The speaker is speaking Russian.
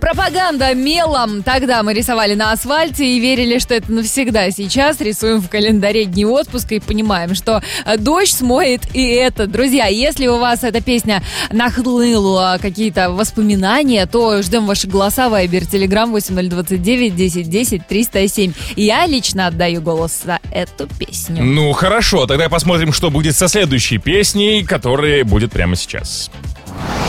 Пропаганда мелом. Тогда мы рисовали на асфальте и верили, что это навсегда. Сейчас рисуем в календаре дни отпуска и понимаем, что дождь смоет и это. Друзья, если у вас эта песня нахлынула какие-то воспоминания, то ждем ваши голоса. Вайбер, Телеграм 8029 10 10 307. Я лично отдаю голос за эту песню. Ну хорошо, тогда посмотрим, что будет со следующей песней, которая будет прямо сейчас.